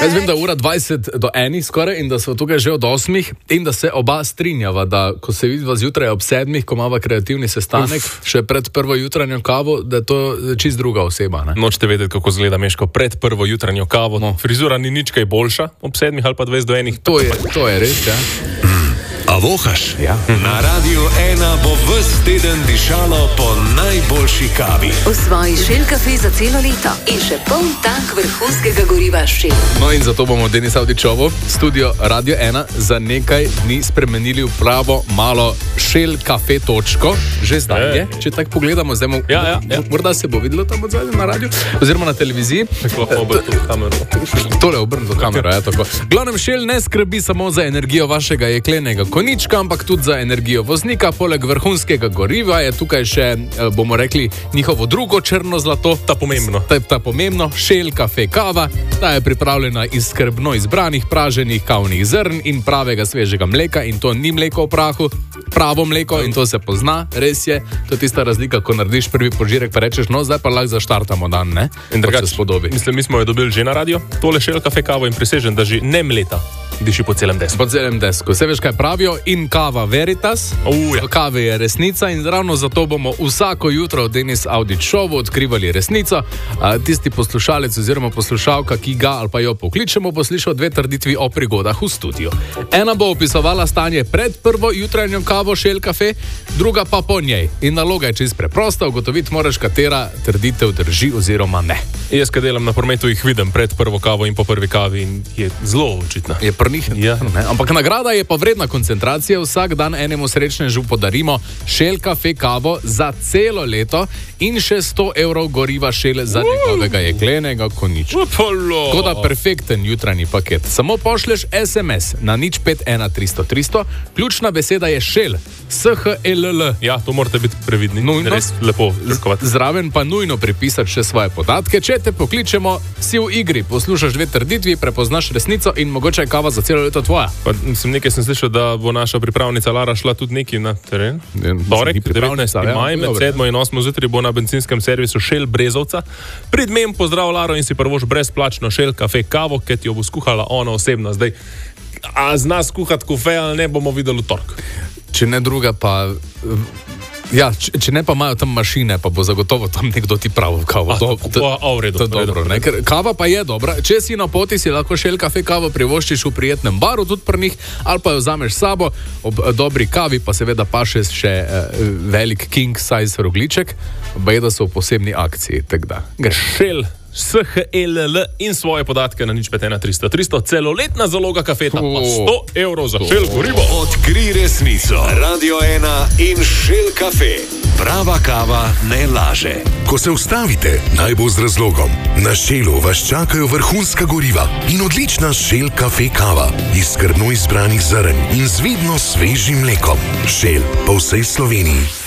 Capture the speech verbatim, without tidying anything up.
Jaz vem, da je ura dvajset do enih skoraj in da so tukaj že od osmih in da se oba strinjava, da ko se vidiva zjutraj ob sedmih, ko imava kreativni sestanek, Uf. še pred prvo jutranjo kavo, da je to čist druga oseba. Ne? Nočete vedeti, kako zgleda Meško pred prvo jutranjo kavo. No. Frizura ni nič kaj boljša ob sedmih ali pa dvajset do enih. To je, to je res, ja. A vohaš? Ja. Na Radiu ena bo ves teden dišalo po najboljši kavi. Osvoji Shell kafe za celo leto in še poln tank vrhunskega goriva Shell. No in zato bomo Denis Avdićovo, studio Radio ena, za nekaj dni spremenili v pravo malo Shell kafe točko. Že zdaj je, če tako pogledamo, zdaj mo- Ja, ja, ja. morda se bo videlo tam odzadaj na radiju, oziroma na televiziji. Tako obrnil kamero. Tole obrnil kamero, ja, tako. Glavnem, Shell ne skrbi samo za energijo vašega jeklenega konička, ampak tudi za energijo voznika. Poleg vrhunskega goriva je tukaj še, bomo rekli, njihovo drugo črno zlato. Ta pomembno. Ta, ta pomembno, Shell kafe kava. Ta je pripravljena iz skrbno izbranih praženih kavnih zrn in pravega svežega mleka, in to ni mleko v prahu, pravo mleko, in to se pozna, res je. To je tista razlika, ko narediš prvi požirek, pa rečeš, no, zdaj pa lahko zaštartamo dan, ne? In drugače, se spodobi. mislim, mi smo jo dobili že na radio, tole Shell kafe kavo, in prisežem, da že ne mleta diši po celem desku. Po celem desku. Se veš, kaj pravijo? In kava veritas. Uh, ja. Kave je resnica in ravno zato bomo vsako jutro v Denis Avdićovu odkrivali resnico. A, tisti poslušalec oziroma poslušalka, ki ga ali pa jo pokličemo, bo slišal dve trditvi o prigodah v studiu. Ena bo opisovala stanje pred prvo jutranjo kavo Shell kafe, druga pa po njej. In naloga je čist preprosta, ugotoviti moraš, katera trditev drži oziroma ne. Jaz, ki delam na prometu, jih vidim pred prvo kavo in po prvi kavi in je zelo očitna. Je pri njih, Ja. ne? Ampak nagrada je pa vredna koncentracije. Vsak dan enemu srečnežu podarimo Shell kafe kavo za celo leto in še sto evrov goriva Shell za njegovega jeklenega konička. Upalo. Tako da perfekten jutranji paket. Samo pošleš es em es na nič pet ena tristo tristo, ključna beseda je Shell, S H E L L. Ja, to morate biti previdni. Nujno. Res lepo žrkovati. Zraven pa nujno pripisati še svoje podatke. Če te pokličemo, si v igri, poslušaš dve trditvi, prepoznaš resnico in mogoče je kava za celo leto tvoja. Pa, mislim, nekaj sem slišal, da bo naša pripravnica Lara šla tudi nekaj na teren. Ja, Torek, ni pripravnica, devetnajsti ja. maj, med Dobre. sedmo in osmo zjutraj bo na bencinskem servisu Shell Brezovca. Pridmem pozdrav Laro in si prvoš brezplačno Shell kafe kavo, ki ti jo bo skuhala ona osebno. Zdaj, a zna skuhati kofe ali ne, bomo videli v torek. Če ne druga, pa... Ja, če, če ne pa imajo tam mašine, pa bo zagotovo tam nekdo ti pravil kavo. A, To- tako, to- a, a, v redu, to je v redu, dobro, v ne? redu. Ker kava pa je dobra. Če si na poti, si lahko Shell kafe kavo privoščiš v prijetnem baru, tudi pri njih, ali pa jo vzameš s sabo. Ob eh, dobri kavi pa seveda paše še eh, velik king size rogliček, baje da so v posebni akciji. Tak da, greš. Shell, S H E L L in svoje podatke na nič pet ena tristo tristo. Celoletna zaloga kafeta pa sto evrov za Shell gorivo. Odkrij resnico. Radio ena in Shell kafe. Prava kava ne laže. Ko se ustavite, naj bo z razlogom. Na Shellu vas čakajo vrhunska goriva in odlična Shell kafe kava iz skrbno izbranih zrn in z vidno svežim mlekom. Shell po vsej Sloveniji.